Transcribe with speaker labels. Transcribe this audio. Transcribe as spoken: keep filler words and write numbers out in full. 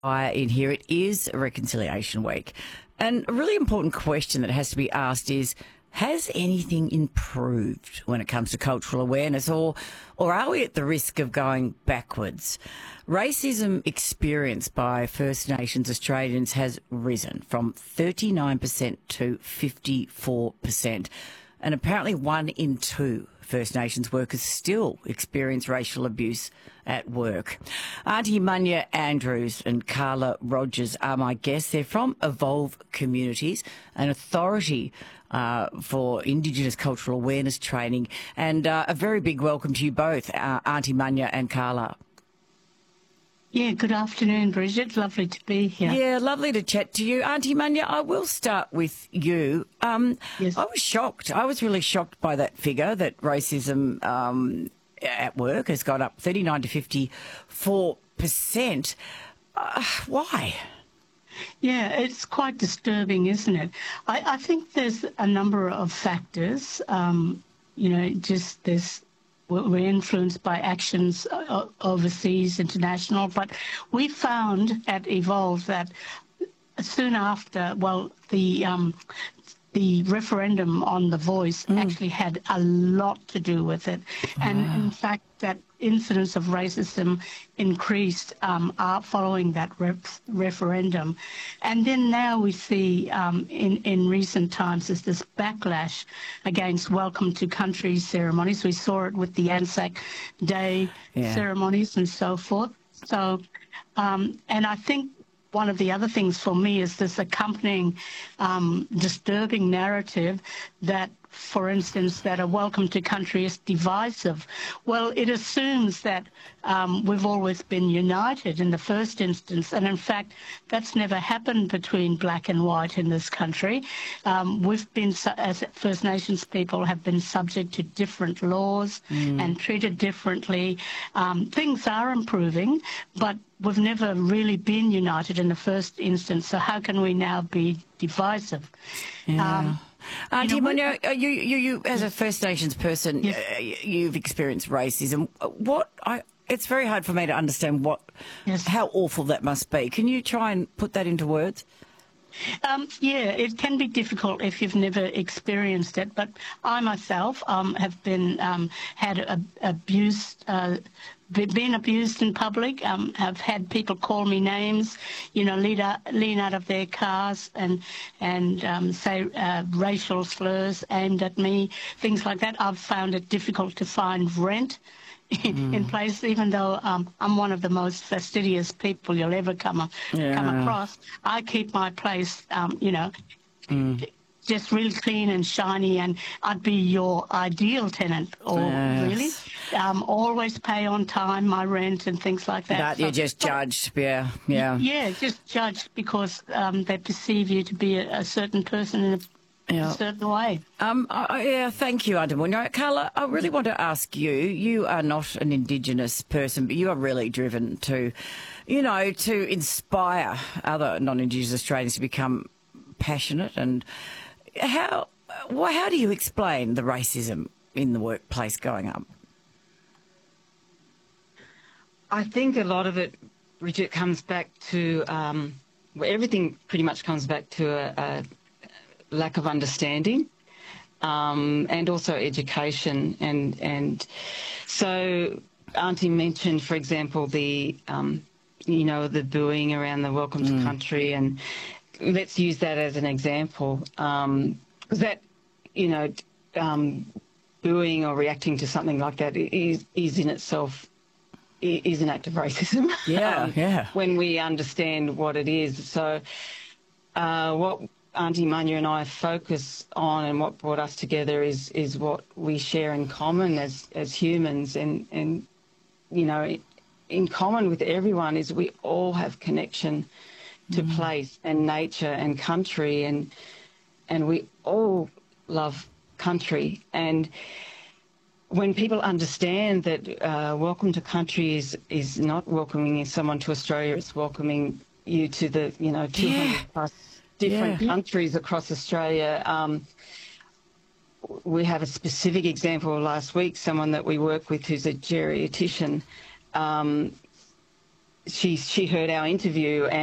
Speaker 1: In here, it is Reconciliation Week. And a really important question that has to be asked is, has anything improved when it comes to cultural awareness, or or are we at the risk of going backwards? Racism experienced by First Nations Australians has risen from thirty-nine percent to fifty-four percent. And apparently one in two First Nations workers still experience racial abuse at work. Auntie Munya Andrews and Carla Rogers are my guests. They're from Evolve Communities, an authority uh, for Indigenous cultural awareness training. And uh, a very big welcome to you both, uh, Auntie Munya and Carla.
Speaker 2: Yeah, good afternoon, Bridget. Lovely to be here.
Speaker 1: Yeah, lovely to chat to you. Auntie Munya, I will start with you. Um,
Speaker 2: yes.
Speaker 1: I was shocked. I was really shocked by that figure that racism um, at work has gone up thirty-nine to fifty-four percent. Uh, why?
Speaker 2: Yeah, it's quite disturbing, isn't it? I, I think there's a number of factors. Um, you know, just this. We're influenced by actions overseas, international, but we found at Evolve that soon after, well, the um, the referendum on The Voice mm. actually had a lot to do with it. Wow. And in fact, that incidence of racism increased um, following that ref referendum. And then now we see um, in, in recent times there's this backlash against Welcome to Country ceremonies. We saw it with the Anzac Day yeah. ceremonies and so forth. So, um, and I think one of the other things for me is this accompanying um, disturbing narrative that, for instance, that a welcome to country is divisive. Well, it assumes that um, we've always been united in the first instance, and in fact, that's never happened between black and white in this country. Um, we've been, as First Nations people, have been subject to different laws mm. and treated differently. Um, things are improving, but we've never really been united in the first instance, so how can we now be divisive?
Speaker 1: Yeah. Um, Auntie
Speaker 2: you know,
Speaker 1: Munya, you, you, you, as a First Nations person,
Speaker 2: yes.
Speaker 1: uh, you've experienced racism. What I, it's very hard for me to understand what,
Speaker 2: yes.
Speaker 1: how awful that must be. Can you try and put that into words?
Speaker 2: Um, yeah, it can be difficult if you've never experienced it. But I myself um, have been um, had a, abused. Uh, been abused in public. Um, have had people call me names, you know, lean out, lean out of their cars and and um, say uh, racial slurs aimed at me, things like that. I've found it difficult to find rent mm. in place, even though um, I'm one of the most fastidious people you'll ever come yeah. come across. I keep my place, um, you know. Mm. just really clean and shiny, and I'd be your ideal tenant, or yes. really, um, always pay on time my rent and things like that.
Speaker 1: That
Speaker 2: so,
Speaker 1: you're just judged, yeah, yeah.
Speaker 2: Yeah, just judged because um, they perceive you to be a, a certain person in a Yeah. a certain way.
Speaker 1: Um, I, yeah, thank you, Auntie Munya. Carla, I really want to ask you, you are not an Indigenous person, but you are really driven to, you know, to inspire other non-Indigenous Australians to become passionate. And how, well, how do you explain the racism in the workplace going up?
Speaker 3: I think a lot of it, Bridget, comes back to, um, well, everything pretty much comes back to a, a lack of understanding, um, and also education. And and so Auntie mentioned, for example, the um, you know the booing around the Welcome mm. to Country, and let's use that as an example. Um, that you know um, booing or reacting to something like that is is in itself is an act of racism.
Speaker 1: Yeah,
Speaker 3: um,
Speaker 1: yeah.
Speaker 3: When we understand what it is, so uh, what Auntie Munya and I focus on, and what brought us together, is is what we share in common as as humans, and and you know, in common with everyone is we all have connection to mm. place and nature and country, and and we all love country. And when people understand that uh, Welcome to Country is is not welcoming someone to Australia, it's welcoming you to the you know two hundred yeah. plus different
Speaker 1: yeah.
Speaker 3: countries across Australia. Um, we have a specific example last week, someone that we work with who's a geriatrician, um, she she heard our interview